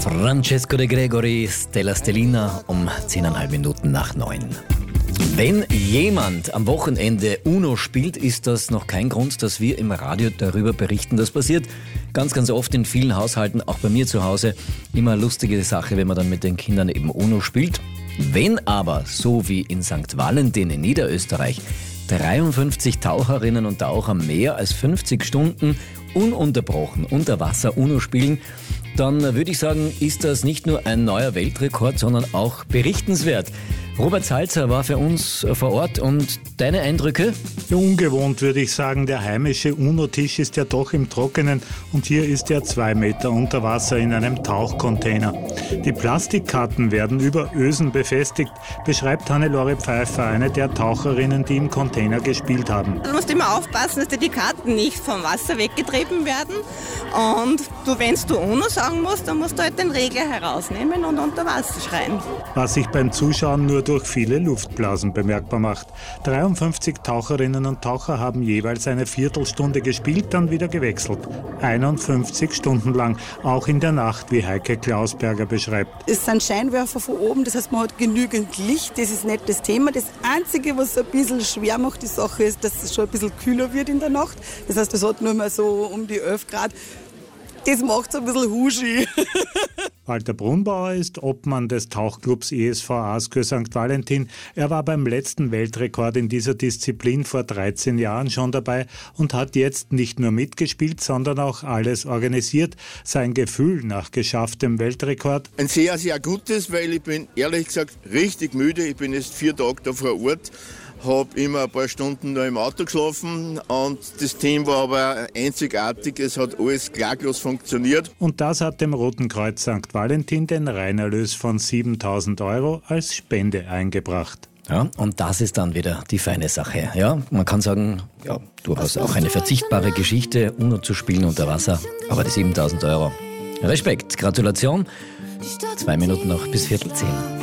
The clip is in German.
Francesco De Gregori, Stella Stellina um 10,5 Minuten nach 9. Wenn jemand am Wochenende Uno spielt, ist das noch kein Grund, dass wir im Radio darüber berichten. Das passiert ganz, ganz oft in vielen Haushalten, auch bei mir zu Hause. Immer eine lustige Sache, wenn man dann mit den Kindern eben Uno spielt. Wenn aber, so wie in St. Valentin in Niederösterreich, 53 Taucherinnen und Taucher mehr als 50 Stunden ununterbrochen unter Wasser Uno spielen, dann würde ich sagen, ist das nicht nur ein neuer Weltrekord, sondern auch berichtenswert. Robert Salzer war für uns vor Ort und deine Eindrücke? Ungewohnt würde ich sagen, der heimische UNO-Tisch ist ja doch im Trockenen und hier ist er 2 Meter unter Wasser in einem Tauchcontainer. Die Plastikkarten werden über Ösen befestigt, beschreibt Hannelore Pfeiffer, eine der Taucherinnen, die im Container gespielt haben. Du musst immer aufpassen, dass dir die Karten nicht vom Wasser weggetrieben werden und wenn du UNO sagen musst, dann musst du halt den Regler herausnehmen und unter Wasser schreien. Was sich beim Zuschauen nur durch viele Luftblasen bemerkbar macht. 53 Taucherinnen und Taucher haben jeweils eine Viertelstunde gespielt, dann wieder gewechselt. 51 Stunden lang, auch in der Nacht, wie Heike Klausberger beschreibt. Es sind Scheinwerfer von oben, das heißt, man hat genügend Licht, das ist nicht das Thema. Das Einzige, was ein bisschen schwer macht, die Sache ist, dass es schon ein bisschen kühler wird in der Nacht. Das heißt, es hat nur mal so um die 11 Grad. Das macht es ein bisschen huschi. Walter Brunbauer ist Obmann des Tauchclubs ESV Askö St. Valentin. Er war beim letzten Weltrekord in dieser Disziplin vor 13 Jahren schon dabei und hat jetzt nicht nur mitgespielt, sondern auch alles organisiert. Sein Gefühl nach geschafftem Weltrekord? Ein sehr, sehr gutes, weil ich bin ehrlich gesagt richtig müde. Ich bin jetzt 4 Tage da vor Ort. Habe immer ein paar Stunden noch im Auto geschlafen und das Team war aber einzigartig, es hat alles klaglos funktioniert. Und das hat dem Roten Kreuz St. Valentin den Reinerlös von 7.000 € als Spende eingebracht. Ja, und das ist dann wieder die feine Sache. Ja, man kann sagen, ja, durchaus auch eine verzichtbare Geschichte, Uno zu spielen unter Wasser, aber die 7.000 €. Respekt, Gratulation. 2 Minuten noch bis 9:45.